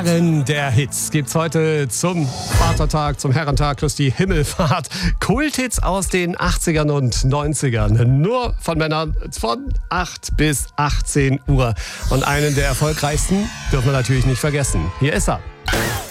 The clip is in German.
Herren der Hits gibt's heute zum Vatertag, zum Herrentag, Christi Himmelfahrt. Kulthits aus den 80ern und 90ern. Nur von Männern von 8 bis 18 Uhr. Und einen der erfolgreichsten dürfen wir natürlich nicht vergessen. Hier ist er.